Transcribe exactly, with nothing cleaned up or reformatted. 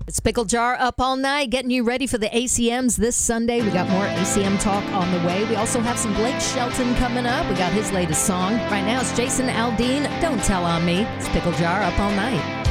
It's Pickle Jar up all night, getting you ready for the A C Ms this Sunday. We got more A C M talk on the way. We also have some Blake Shelton coming up. We got his latest song. Right now, it's Jason Aldean, Don't Tell on Me. It's Pickle Jar up all night.